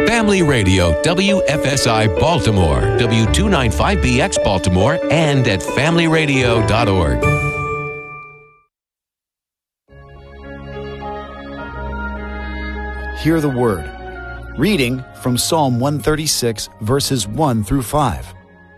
Family Radio, WFSI Baltimore, W295BX Baltimore, and at familyradio.org. Hear the word. Reading from Psalm 136, verses 1 through 5.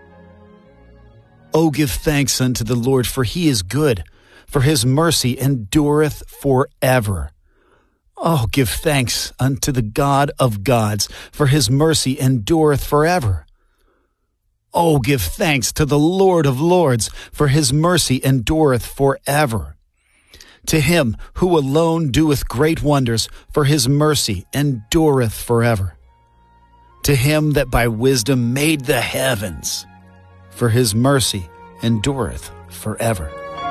O give thanks unto the Lord, for he is good, for his mercy endureth forever. Oh, give thanks unto the God of gods, for his mercy endureth forever. Oh, give thanks to the Lord of lords, for his mercy endureth forever. To him who alone doeth great wonders, for his mercy endureth forever. To him that by wisdom made the heavens, for his mercy endureth forever.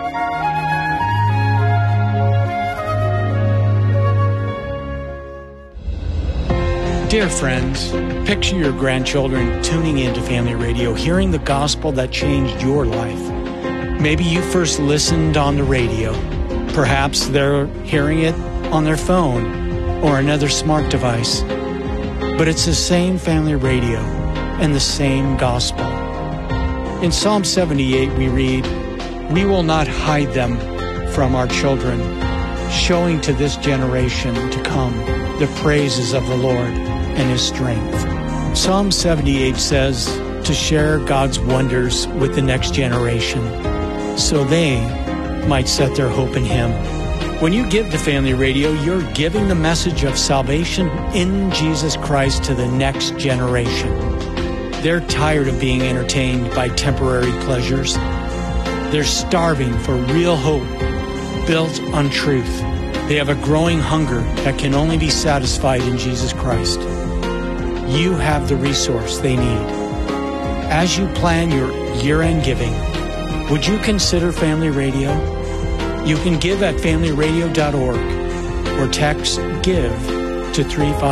Dear friends, picture your grandchildren tuning into Family Radio, hearing the gospel that changed your life. Maybe you first listened on the radio. Perhaps they're hearing it on their phone or another smart device. But it's the same Family Radio and the same gospel. In Psalm 78 we read, "We will not hide them from our children, showing to this generation to come the praises of the Lord and his strength." Psalm 78 says to share God's wonders with the next generation so they might set their hope in him. When you give to Family Radio, you're giving the message of salvation in Jesus Christ to the next generation. They're tired of being entertained by temporary pleasures. They're starving for real hope built on truth. They have a growing hunger that can only be satisfied in Jesus Christ. You have the resource they need. As you plan your year-end giving, would you consider Family Radio? You can give at familyradio.org or text GIVE to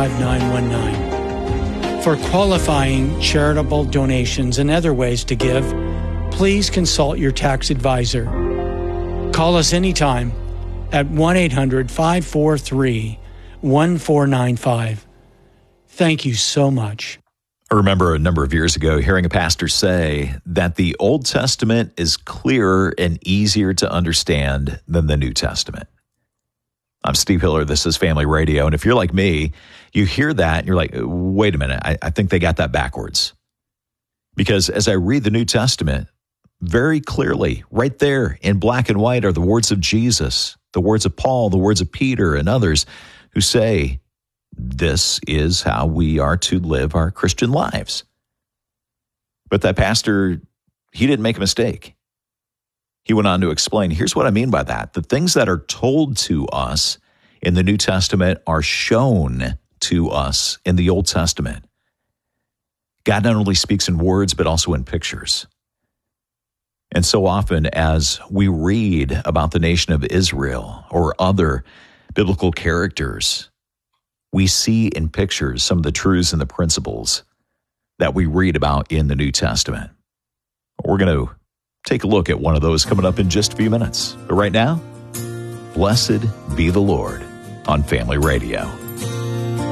35919. For qualifying charitable donations and other ways to give, please consult your tax advisor. Call us anytime at 1-800-543-1495. Thank you so much. I remember a number of years ago hearing a pastor say that the Old Testament is clearer and easier to understand than the New Testament. I'm Steve Hiller. This is Family Radio. And if you're like me, you hear that and you're like, wait a minute, I think they got that backwards. Because as I read the New Testament, very clearly, right there in black and white are the words of Jesus, the words of Paul, the words of Peter and others who say, this is how we are to live our Christian lives. But that pastor, he didn't make a mistake. He went on to explain, here's what I mean by that. The things that are told to us in the New Testament are shown to us in the Old Testament. God not only speaks in words, but also in pictures. And so often as we read about the nation of Israel or other biblical characters, we see in pictures some of the truths and the principles that we read about in the New Testament. We're going to take a look at one of those coming up in just a few minutes. But right now, blessed be the Lord on Family Radio.